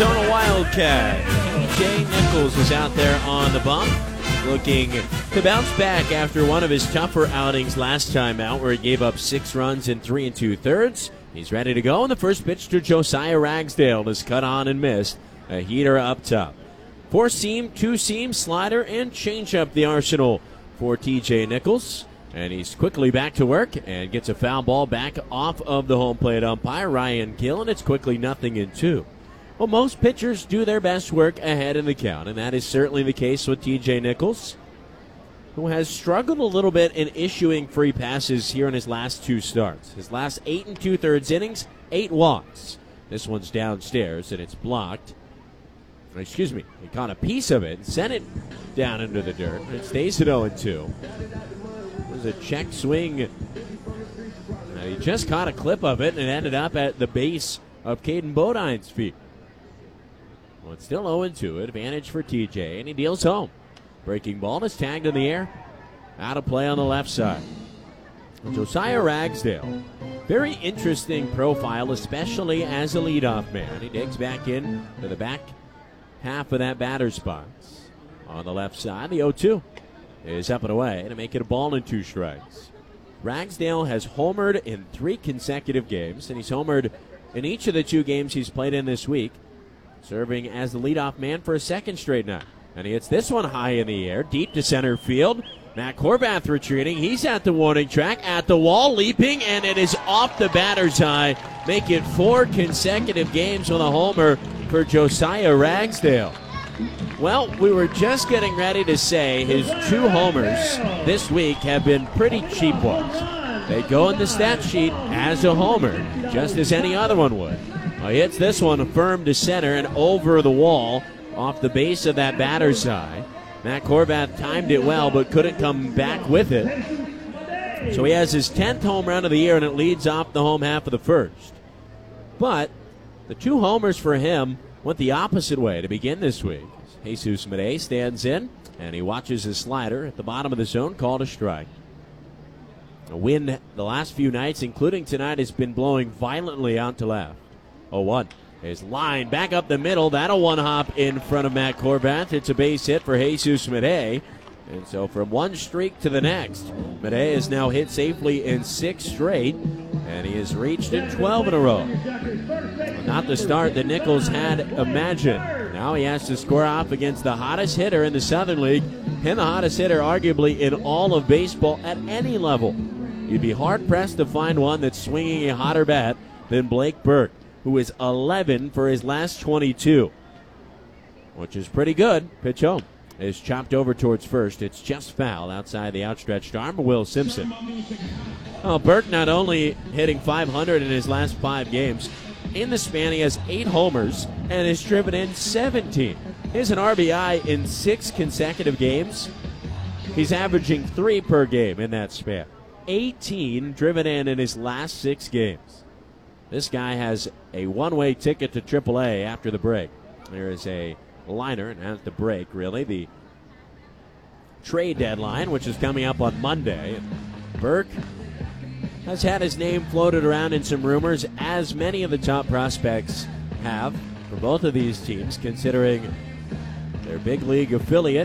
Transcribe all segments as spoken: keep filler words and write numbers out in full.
Arizona Wildcat. T J Nichols is out there on the bump, looking to bounce back after one of his tougher outings last time out, where he gave up six runs in three and two-thirds. He's ready to go, and the first pitch to Josiah Ragsdale is cut on and missed. A heater up top. Four-seam, two-seam, slider, and change-up the arsenal for T J Nichols. And he's quickly back to work and gets a foul ball back off of the home plate umpire, Ryan Gill, and it's quickly nothing in two. Well, most pitchers do their best work ahead in the count, and that is certainly the case with T J Nichols, who has struggled a little bit in issuing free passes here in his last two starts. His last eight and two-thirds innings, eight walks. This one's downstairs, and it's blocked. Excuse me, he caught a piece of it and sent it down into the dirt. It stays at oh and two. It was a check swing. And he just caught a clip of it, and it ended up at the base of Caden Bodine's feet. Well, it's still oh and two. Advantage for T J, and he deals home. Breaking ball is tagged in the air. Out of play on the left side. Josiah Ragsdale. Very interesting profile, especially as a leadoff man. He digs back in to the back half of that batter's box. On the left side, the oh two is up and away to make it a ball and two strikes. Ragsdale has homered in three consecutive games, and he's homered in each of the two games he's played in this week, serving as the leadoff man for a second straight night. And he hits this one high in the air, deep to center field. Matt Horvath retreating. He's at the warning track, at the wall, leaping, and it is off the batter's eye. Make it four consecutive games with a homer for Josiah Ragsdale. Well, we were just getting ready to say his two homers this week have been pretty cheap ones. They go in the stat sheet as a homer, just as any other one would. Well, he hits this one firm to center and over the wall off the base of that batter's eye. Matt Horvath timed it well, but couldn't come back with it. So he has his tenth home run of the year, and it leads off the home half of the first. But the two homers for him went the opposite way to begin this week. Jesus Medey stands in, and he watches his slider at the bottom of the zone, called a strike. The wind the last few nights, including tonight, has been blowing violently out to left. oh one. His line back up the middle. That'll one hop in front of Matt Horvath. It's a base hit for Jesus Medey. And so from one streak to the next, Medey has now hit safely in six straight, and he has reached in twelve in a row. Not the start that Nichols had imagined. Now he has to square off against the hottest hitter in the Southern League, and the hottest hitter arguably in all of baseball at any level. You'd be hard-pressed to find one that's swinging a hotter bat than Blake Burke, who is eleven for his last twenty-two, which is pretty good. Pitch home is chopped over towards first. It's just foul outside the outstretched arm of Will Simpson. Well, Burke not only hitting five hundred in his last five games, in the span he has eight homers and has driven in seventeen. He's an R B I in six consecutive games. He's averaging three per game in that span. eighteen driven in in his last six games. This guy has a one-way ticket to triple A after the break. There is a liner, and at the break, really, the trade deadline, which is coming up on Monday. Burke has had his name floated around in some rumors, as many of the top prospects have for both of these teams, considering their big league affiliate.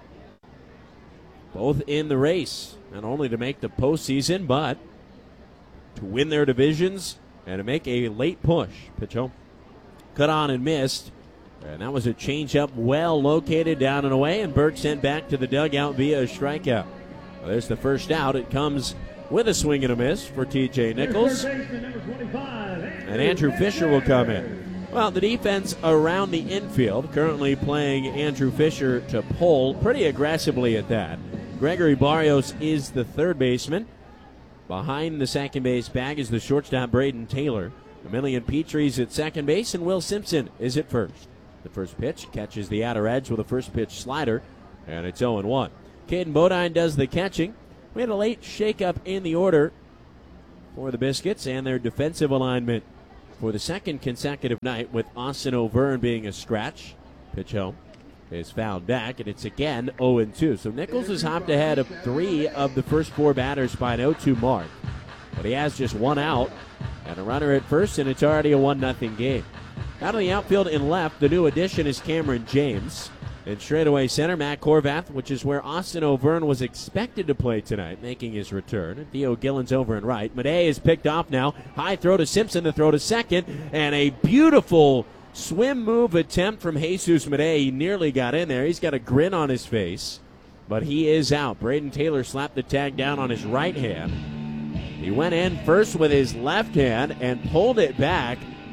Both in the race, not only to make the postseason, but to win their divisions and to make a late push. Pitch home. Cut on and missed. And that was a changeup well located down and away, and Burke sent back to the dugout via a strikeout. Well, there's the first out. It comes with a swing and a miss for T J Nichols. And Andrew Fisher will come in. Well, the defense around the infield, currently playing Andrew Fisher to pull pretty aggressively at that. Gregory Barrios is the third baseman. Behind the second base bag is the shortstop Braden Taylor. Emilian Petrie's at second base, and Will Simpson is at first. The first pitch catches the outer edge with a first pitch slider, and it's oh and one. Caden Bodine does the catching. We had a late shakeup in the order for the Biscuits and their defensive alignment for the second consecutive night, with Austin O'Verne being a scratch. Pitch home is fouled back, and it's again oh and two. So Nichols has hopped ahead of three of the first four batters by an oh two mark. But he has just one out and a runner at first, and it's already a one nothing game. Out of the outfield and left, the new addition is Cameron James. And straightaway center, Matt Corvath, which is where Austin O'Verne was expected to play tonight, making his return. And Theo Gillen's over and right. Madej is picked off now. High throw to Simpson, the throw to second. And a beautiful swim move attempt from Jesus Madej. He nearly got in there. He's got a grin on his face, but he is out. Braden Taylor slapped the tag down on his right hand. He went in first with his left hand and pulled it back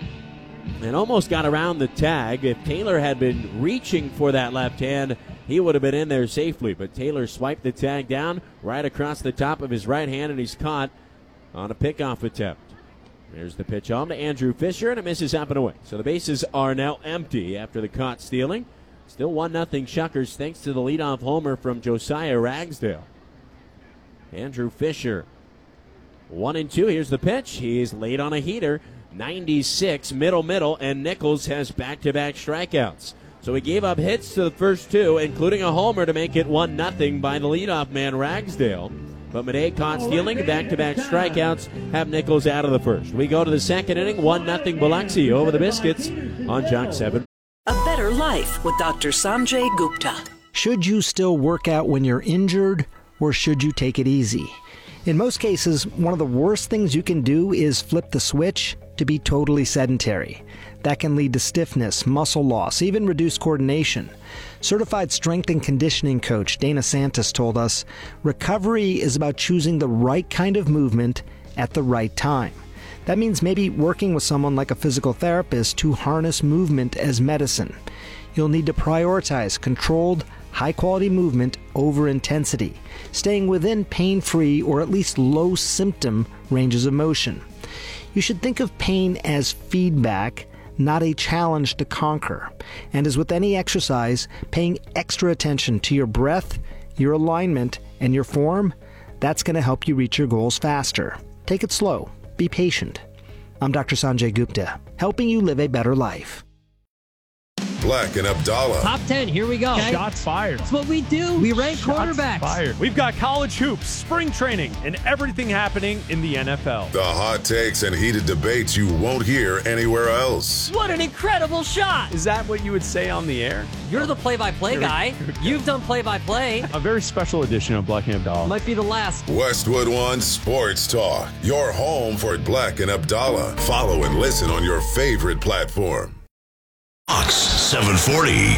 and almost got around the tag. If Taylor had been reaching for that left hand, he would have been in there safely. But Taylor swiped the tag down right across the top of his right hand, and he's caught on a pickoff attempt. There's the pitch on to Andrew Fisher, and it misses up and away. So the bases are now empty after the caught stealing. Still one nothing Shuckers thanks to the leadoff homer from Josiah Ragsdale. Andrew Fisher, one and two. Here's the pitch. He is late on a heater. ninety-six, middle, middle, and Nichols has back-to-back strikeouts. So he gave up hits to the first two, including a homer to make it one nothing by the leadoff man, Ragsdale. But Madej caught stealing, back-to-back strikeouts have Nichols out of the first. We go to the second inning, one nothing Biloxi over the Biscuits on Jock seven. A better life with Doctor Sanjay Gupta. Should you still work out when you're injured, or should you take it easy? In most cases, one of the worst things you can do is flip the switch to be totally sedentary. That can lead to stiffness, muscle loss, even reduced coordination. Certified strength and conditioning coach Dana Santos told us, recovery is about choosing the right kind of movement at the right time. That means maybe working with someone like a physical therapist to harness movement as medicine. You'll need to prioritize controlled, high-quality movement over intensity, staying within pain-free or at least low-symptom ranges of motion. You should think of pain as feedback, not a challenge to conquer. And as with any exercise, paying extra attention to your breath, your alignment, and your form, that's going to help you reach your goals faster. Take it slow. Be patient. I'm Doctor Sanjay Gupta, helping you live a better life. Black and Abdallah. Top ten, here we go. Okay. Shots fired. That's what we do. We rank Shots quarterbacks. Fired. We've got college hoops, spring training, and everything happening in the N F L. The hot takes and heated debates you won't hear anywhere else. What an incredible shot. Is that what you would say on the air? You're the play-by-play guy. You've done play-by-play. A very special edition of Black and Abdallah. Might be the last. Westwood One Sports Talk. Your home for Black and Abdallah. Follow and listen on your favorite platform. Fox seven forty.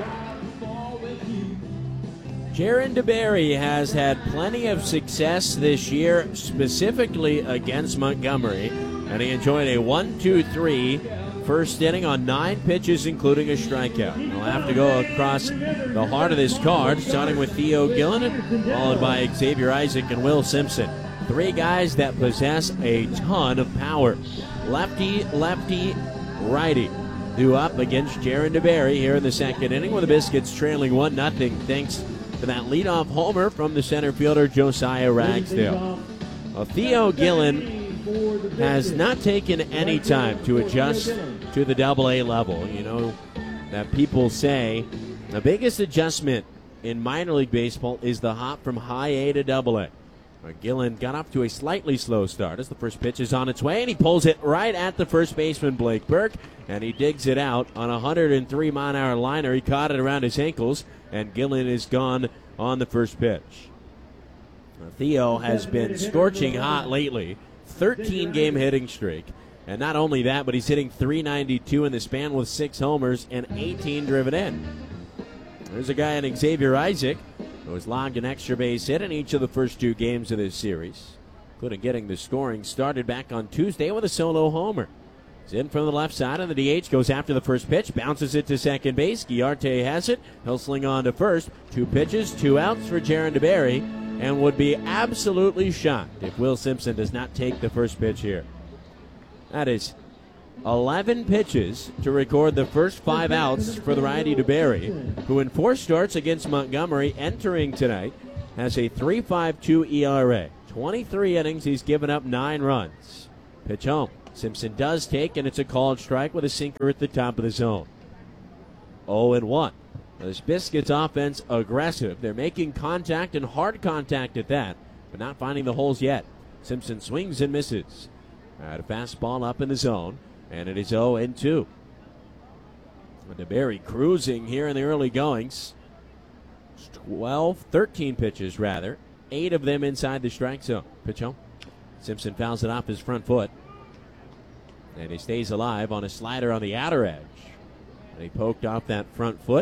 Jaron DeBerry has had plenty of success this year, specifically against Montgomery, and he enjoyed a one two three first inning on nine pitches, including a strikeout. He'll have to go across the heart of this card, starting with Theo Gillen, followed by Xavier Isaac and Will Simpson. Three guys that possess a ton of power. Lefty, lefty, righty. Due up against Jaron DeBerry here in the second inning, with the Biscuits trailing one nothing thanks to that leadoff homer from the center fielder Josiah Ragsdale. Well, Theo Gillen has not taken any time to adjust to the double A level. You know that people say the biggest adjustment in minor league baseball is the hop from high A to double A. Gillen got off to a slightly slow start as the first pitch is on its way, and he pulls it right at the first baseman, Blake Burke, and he digs it out on a one oh three mile an hour liner. He caught it around his ankles, and Gillen is gone on the first pitch. Theo has been scorching hot lately, thirteen game hitting streak, and not only that, but he's hitting three ninety-two in the span with six homers and eighteen driven in. There's a guy in Xavier Isaac who has logged an extra base hit in each of the first two games of this series, including getting the scoring started back on Tuesday with a solo homer. He's in from the left side, and the D H goes after the first pitch, bounces it to second base. Guillarte has it. He'll sling on to first. Two pitches, two outs for Jaron DeBerry, and would be absolutely shocked if Will Simpson does not take the first pitch here. That is eleven pitches to record the first five outs for the righty DeBerry, who in four starts against Montgomery entering tonight has a three point five two E R A. twenty-three innings, he's given up nine runs. Pitch home. Simpson does take, and it's a called strike with a sinker at the top of the zone. oh and one. This Biscuits offense aggressive. They're making contact and hard contact at that, but not finding the holes yet. Simpson swings and misses. At a fastball up in the zone. And it is oh and two. DeBerry cruising here in the early goings. twelve, thirteen pitches rather. Eight of them inside the strike zone. Pitch home. Simpson fouls it off his front foot. And he stays alive on a slider on the outer edge. And he poked off that front foot.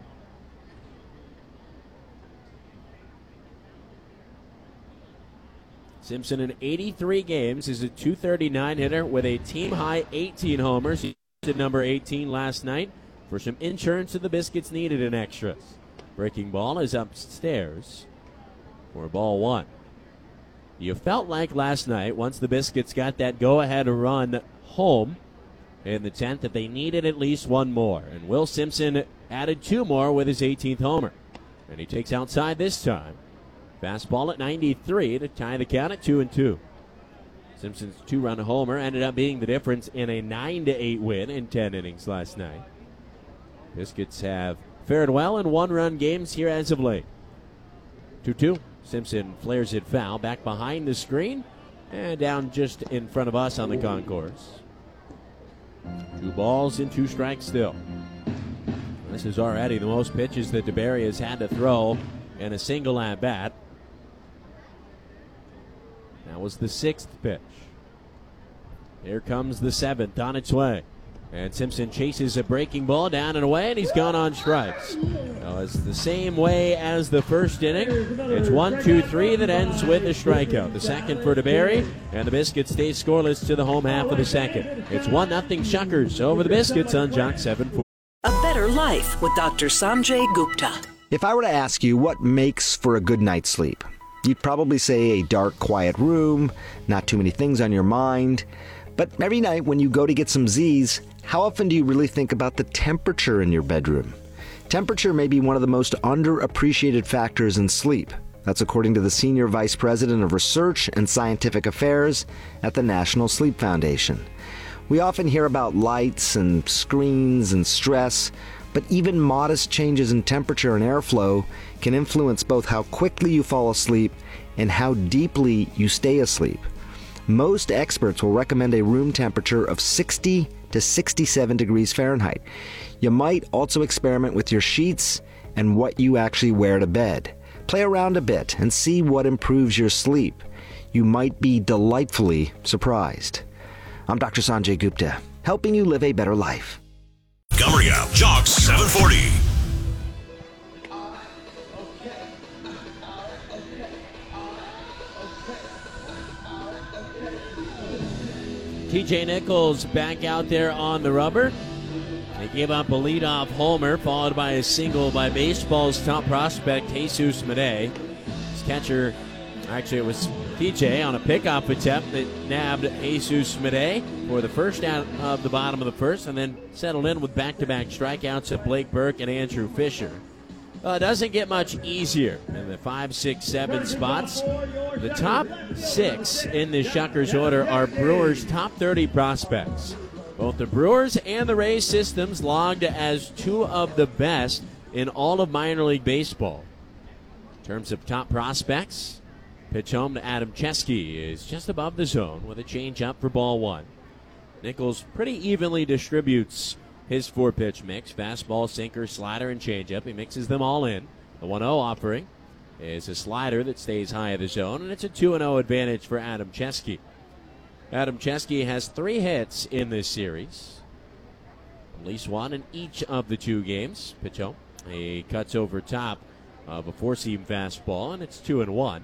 Simpson in eighty-three games is a two thirty-nine hitter with a team-high eighteen homers. He did number eighteen last night. For some insurance, and the Biscuits needed an extras. Breaking ball is upstairs for ball one. You felt like last night, once the Biscuits got that go-ahead run home in the tenth, that they needed at least one more. And Will Simpson added two more with his eighteenth homer. And he takes outside this time. Fastball at ninety-three to tie the count at two and two. Simpson's two-run homer ended up being the difference in a nine to eight win in ten innings last night. Biscuits have fared well in one-run games here as of late. two two. Simpson flares it foul back behind the screen and down just in front of us on the concourse. Two balls and two strikes still. This is already the most pitches that DeBerry has had to throw in a single at-bat. That was the sixth pitch. Here comes the seventh on its way. And Simpson chases a breaking ball down and away, and he's gone on strikes. Now it's the same way as the first inning. It's one, two, three that ends with a strikeout. The second for DeBerry, and the Biscuits stay scoreless to the home half of the second. It's one nothing Shuckers over the Biscuits on Jock seven forty. A better life with Doctor Sanjay Gupta. If I were to ask you what makes for a good night's sleep, you'd probably say a dark, quiet room, not too many things on your mind. But every night when you go to get some Z's, how often do you really think about the temperature in your bedroom? Temperature may be one of the most underappreciated factors in sleep. That's according to the Senior Vice President of Research and Scientific Affairs at the National Sleep Foundation. We often hear about lights and screens and stress, but even modest changes in temperature and airflow can influence both how quickly you fall asleep and how deeply you stay asleep. Most experts will recommend a room temperature of sixty to sixty-seven degrees Fahrenheit. You might also experiment with your sheets and what you actually wear to bed. Play around a bit and see what improves your sleep. You might be delightfully surprised. I'm Doctor Sanjay Gupta, helping you live a better life. Coming up, Jock seven forty. T J Nichols back out there on the rubber. They gave up a leadoff homer, followed by a single by baseball's top prospect, Jesus Madej. His catcher, actually it was T J on a pickoff attempt that nabbed Jesus Madej for the first out of the bottom of the first, and then settled in with back-to-back strikeouts at Blake Burke and Andrew Fisher. Uh, doesn't get much easier in the five, six, seven spots. The top six in the Shuckers order are Brewers' top thirty prospects. Both the Brewers and the Rays systems logged as two of the best in all of minor league baseball. In terms of top prospects, pitch home to Adam Chesky is just above the zone with a changeup for ball one. Nichols pretty evenly distributes his four-pitch mix, fastball, sinker, slider, and changeup. He mixes them all in. The one oh offering is a slider that stays high of the zone, and it's a two and oh advantage for Adam Chesky. Adam Chesky has three hits in this series, at least one in each of the two games. Pitch home. He cuts over top of a four-seam fastball, and it's two and one.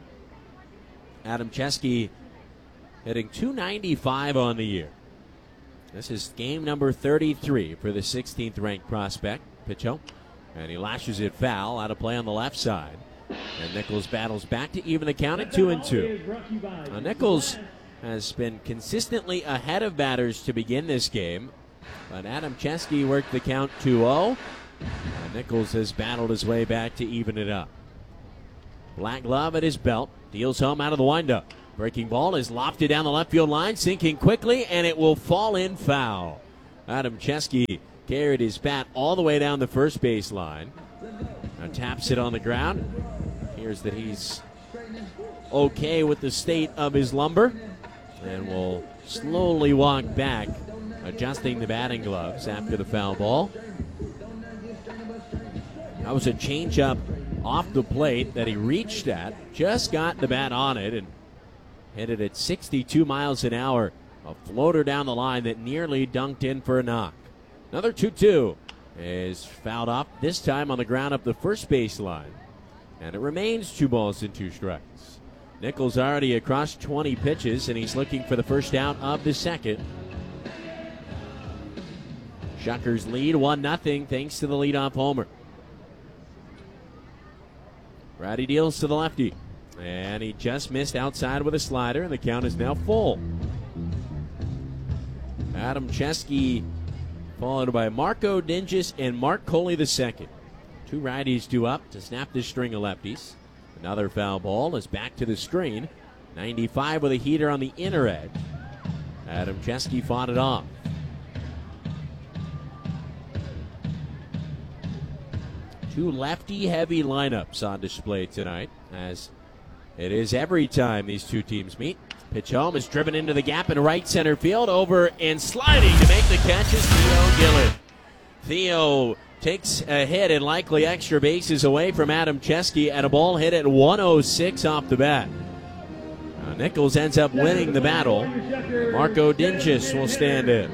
Adam Chesky hitting two ninety-five on the year. This is game number thirty-three for the sixteenth ranked prospect. Pitch home. And he lashes it foul out of play on the left side. And Nichols battles back to even the count at two and two. Now, Nichols has been consistently ahead of batters to begin this game, but Adam Chesky worked the count two oh. And Nichols has battled his way back to even it up. Black glove at his belt. Deals home out of the windup. Breaking ball is lofted down the left field line, sinking quickly, and it will fall in foul. Adam Chesky carried his bat all the way down the first base line. Now taps it on the ground. Appears that he's okay with the state of his lumbar, and will slowly walk back adjusting the batting gloves after the foul ball. That was a changeup off the plate that he reached at, just got the bat on it, and hit it at sixty-two miles an hour. A floater down the line that nearly dunked in for a knock. Another two two is fouled off, this time on the ground up the first base line. And it remains two balls and two strikes. Nichols already across twenty pitches, and he's looking for the first out of the second. Shuckers lead one nothing thanks to the leadoff homer. Rowdy deals to the lefty, and he just missed outside with a slider, and the count is now full. Adam Chesky followed by Marco Dinges and Mark Coley the second. Two righties due up to snap this string of lefties. Another foul ball is back to the screen. ninety-five with a heater on the inner edge. Adam Chesky fought it off. Two lefty-heavy lineups on display tonight, as it is every time these two teams meet. Pitch home is driven into the gap in right center field. Over and sliding to make the catch is Theo Gillett. Theo takes a hit and likely extra bases away from Adam Chesky, and a ball hit at one oh six off the bat. Now Nichols ends up winning the battle. Marco Dinges will stand in.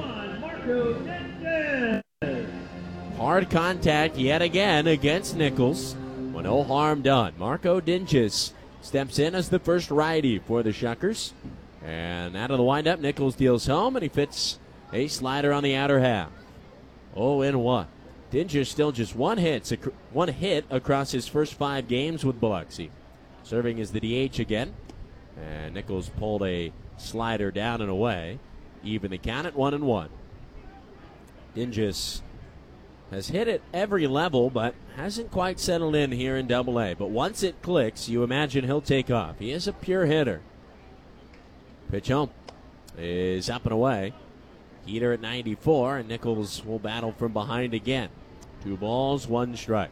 Hard contact yet again against Nichols. Well, no harm done. Marco Dinges steps in as the first righty for the Shuckers. And out of the windup, Nichols deals home, and he fits a slider on the outer half. oh and one. Dinges still just one hit, one hit across his first five games with Biloxi. Serving as the D H again. And Nichols pulled a slider down and away. Even the count at one and one. Dinges has hit at every level, but hasn't quite settled in here in Double A. But once it clicks, you imagine he'll take off. He is a pure hitter. Pitch home is up and away. Heater at ninety-four, and Nichols will battle from behind again. Two balls, one strike.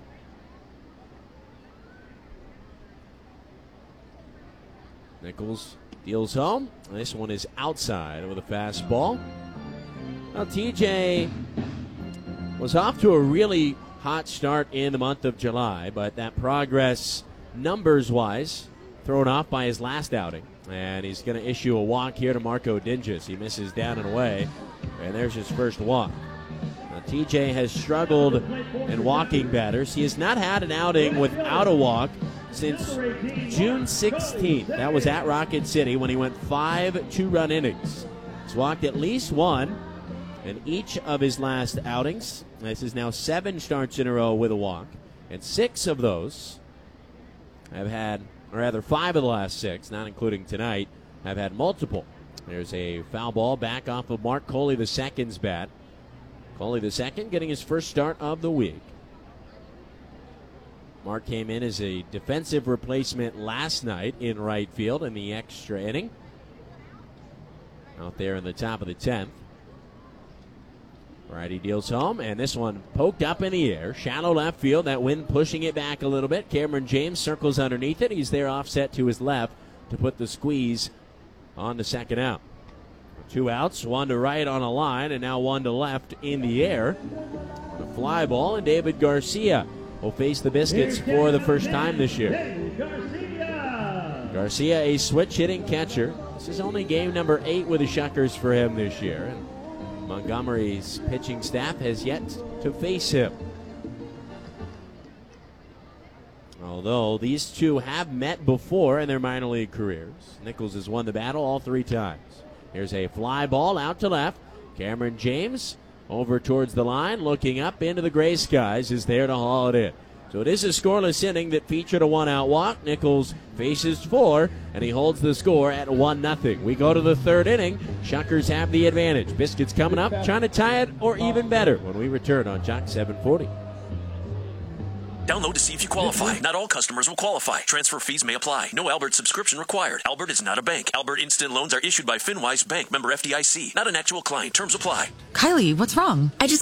Nichols deals home. This one is outside with a fastball. Well, T J was off to a really hot start in the month of July, but that progress, numbers-wise, thrown off by his last outing. And he's going to issue a walk here to Marco Dinges. He misses down and away, and there's his first walk. Now, T J has struggled in walking batters. He has not had an outing without a walk since June sixteenth. That was at Rocket City when he went five two-run innings. He's walked at least one in each of his last outings. This is now seven starts in a row with a walk, and six of those have had, or rather five of the last six, not including tonight, have had multiple. There's a foul ball back off of Mark Coley the second's bat. Coley the second getting his first start of the week. Mark came in as a defensive replacement last night in right field in the extra inning. Out there in the top of the tenth. Righty deals home, and this one poked up in the air. Shallow left field, that wind pushing it back a little bit. Cameron James circles underneath it. He's there offset to his left to put the squeeze on the second out. Two outs, one to right on a line, and now one to left in the air. The fly ball, and David Garcia will face the Biscuits for the first time this year. Garcia, a switch-hitting catcher. This is only game number eight with the Shuckers for him this year. And Montgomery's pitching staff has yet to face him. Although these two have met before in their minor league careers. Nichols has won the battle all three times. Here's a fly ball out to left. Cameron James over towards the line, looking up into the gray skies, is there to haul it in. So it is a scoreless inning that featured a one-out walk. Nichols faces four, and he holds the score at one nothing. We go to the third inning. Shuckers have the advantage. Biscuits coming up, trying to tie it or even better when we return on Jock seven forty. Download to see if you qualify. Not all customers will qualify. Transfer fees may apply. No Albert subscription required. Albert is not a bank. Albert Instant Loans are issued by FinWise Bank, member F D I C. Not an actual client. Terms apply. Kylie, what's wrong? I just